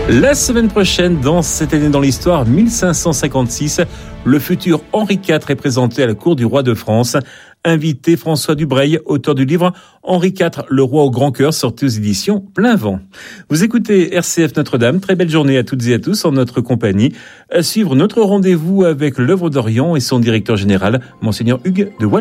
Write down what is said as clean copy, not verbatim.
La semaine prochaine, dans Cette année dans l'histoire, 1556, le futur Henri IV est présenté à la cour du roi de France. Invité François Dubreuil, auteur du livre Henri IV, le roi au grand cœur, sorti aux éditions Plein Vent. Vous écoutez RCF Notre-Dame. Très belle journée à toutes et à tous en notre compagnie. À suivre notre rendez-vous avec l'œuvre d'Orient et son directeur général, Monseigneur Hugues de Wallis.